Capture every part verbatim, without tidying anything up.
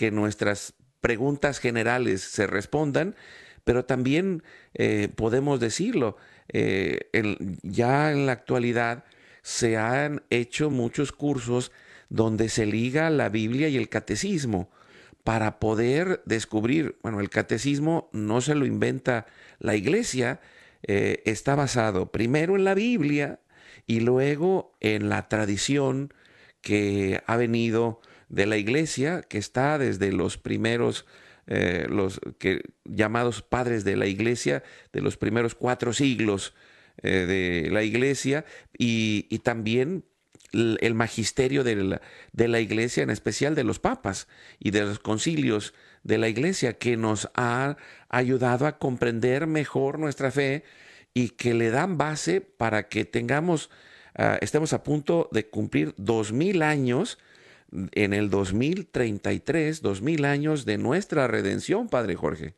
que nuestras preguntas generales se respondan, pero también eh, podemos decirlo, eh, el- ya en la actualidad se han hecho muchos cursos donde se liga la Biblia y el catecismo para poder descubrir, bueno, el catecismo no se lo inventa la iglesia, eh, está basado primero en la Biblia y luego en la tradición que ha venido de la iglesia, que está desde los primeros, eh, los que, llamados padres de la iglesia, de los primeros cuatro siglos eh, de la iglesia, y, y también l- el magisterio de la, de la iglesia, en especial de los papas y de los concilios de la iglesia, que nos ha ayudado a comprender mejor nuestra fe y que le dan base para que tengamos, ah, estemos a punto de cumplir dos mil años en el dos mil treinta y tres, dos mil años de nuestra redención, Padre Jorge.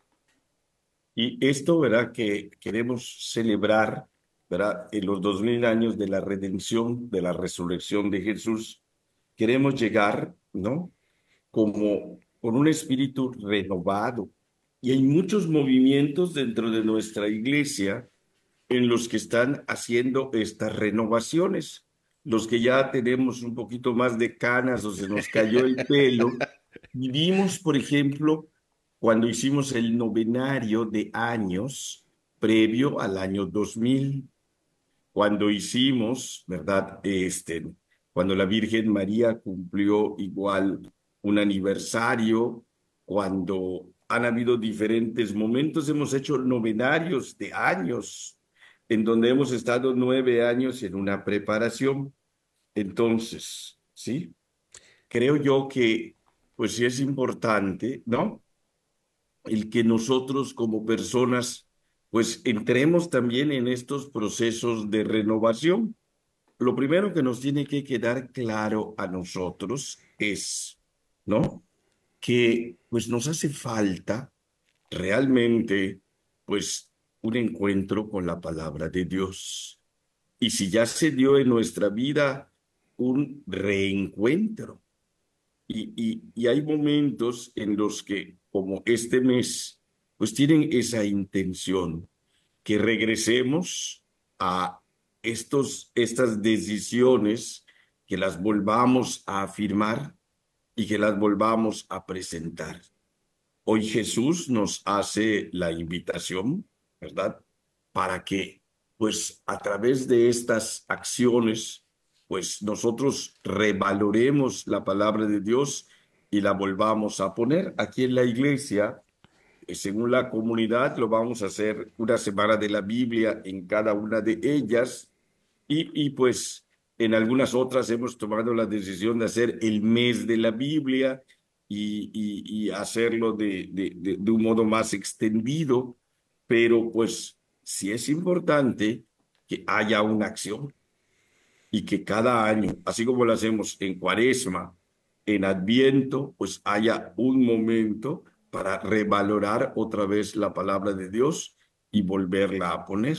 Y esto, ¿verdad? Que queremos celebrar, ¿verdad? En los dos mil años de la redención, de la resurrección de Jesús, queremos llegar, ¿no? Como con un espíritu renovado. Y hay muchos movimientos dentro de nuestra iglesia en los que están haciendo estas renovaciones. Los que ya tenemos un poquito más de canas o se nos cayó el pelo, vivimos, por ejemplo, cuando hicimos el novenario de años previo al año dos mil, cuando hicimos, ¿verdad? Este, cuando la Virgen María cumplió igual un aniversario, cuando han habido diferentes momentos, hemos hecho novenarios de años, en donde hemos estado nueve años en una preparación. Entonces, ¿sí? Creo yo que, pues sí es importante, ¿no? El que nosotros como personas, pues entremos también en estos procesos de renovación. Lo primero que nos tiene que quedar claro a nosotros es, ¿no? Que pues nos hace falta realmente, pues, un encuentro con la palabra de Dios. Y si ya se dio en nuestra vida un reencuentro, y, y, y hay momentos en los que, como este mes, pues tienen esa intención, que regresemos a estos, estas decisiones, que las volvamos a afirmar y que las volvamos a presentar. Hoy Jesús nos hace la invitación, ¿verdad? Para que, pues, a través de estas acciones, pues nosotros revaloremos la palabra de Dios y la volvamos a poner aquí en la iglesia. Eh, Según la comunidad, lo vamos a hacer una semana de la Biblia en cada una de ellas y, y pues en algunas otras hemos tomado la decisión de hacer el mes de la Biblia y, y, y hacerlo de, de, de, de un modo más extendido, pero pues sí es importante que haya una acción y que cada año, así como lo hacemos en Cuaresma, en Adviento, pues haya un momento para revalorar otra vez la palabra de Dios y volverla a poner.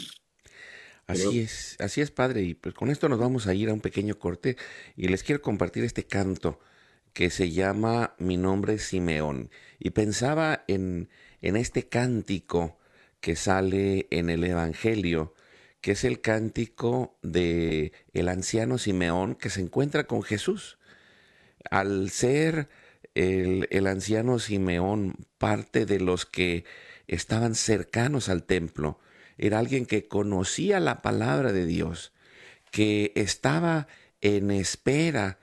Así Creo. es, así es, Padre. Y pues con esto nos vamos a ir a un pequeño corte y les quiero compartir este canto que se llama Mi nombre es Simeón. Y pensaba en, en este cántico que sale en el Evangelio, que es el cántico de el anciano Simeón que se encuentra con Jesús. Al ser el, el anciano Simeón parte de los que estaban cercanos al templo, era alguien que conocía la palabra de Dios, que estaba en espera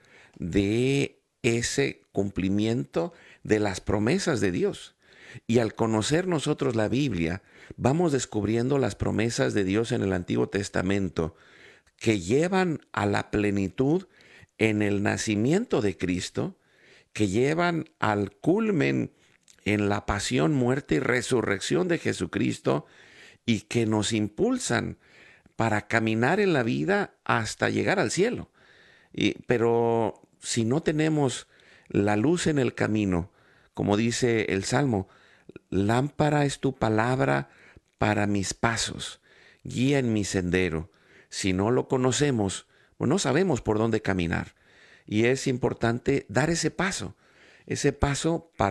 de ese cumplimiento de las promesas de Dios. Y al conocer nosotros la Biblia, vamos descubriendo las promesas de Dios en el Antiguo Testamento que llevan a la plenitud en el nacimiento de Cristo, que llevan al culmen en la pasión, muerte y resurrección de Jesucristo y que nos impulsan para caminar en la vida hasta llegar al cielo. Y, pero si no tenemos la luz en el camino, como dice el Salmo, lámpara es tu palabra para mis pasos, guía en mi sendero. Si no lo conocemos, pues no sabemos por dónde caminar. Y es importante dar ese paso, ese paso para